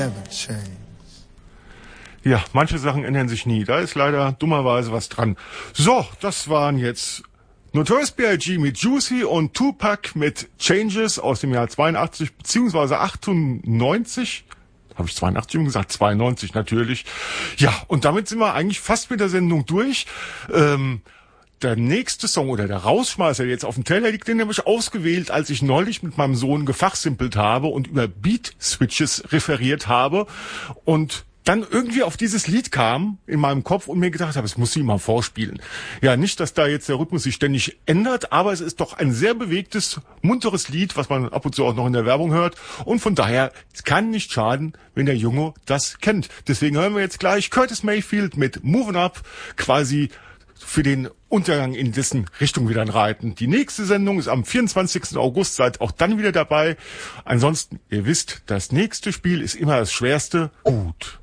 Ja, manche Sachen ändern sich nie. Da ist leider dummerweise was dran. So, das waren jetzt Notorious B.I.G. mit Juicy und Tupac mit Changes aus dem Jahr 82 beziehungsweise 98. Habe ich 82 schon gesagt? 92 natürlich. Ja, und damit sind wir eigentlich fast mit der Sendung durch. Der nächste Song oder der Rausschmeißer, der jetzt auf dem Teller liegt, den habe ich ausgewählt, als ich neulich mit meinem Sohn gefachsimpelt habe und über Beat-Switches referiert habe und dann irgendwie auf dieses Lied kam in meinem Kopf und mir gedacht habe, es muss ich mal vorspielen. Ja, nicht, dass da jetzt der Rhythmus sich ständig ändert, aber es ist doch ein sehr bewegtes, munteres Lied, was man ab und zu auch noch in der Werbung hört. Und von daher, es kann nicht schaden, wenn der Junge das kennt. Deswegen hören wir jetzt gleich Curtis Mayfield mit Movin' Up, quasi für den Untergang in dessen Richtung wieder reiten. Die nächste Sendung ist am 24. August, seid auch dann wieder dabei. Ansonsten, ihr wisst, das nächste Spiel ist immer das schwerste. Gut.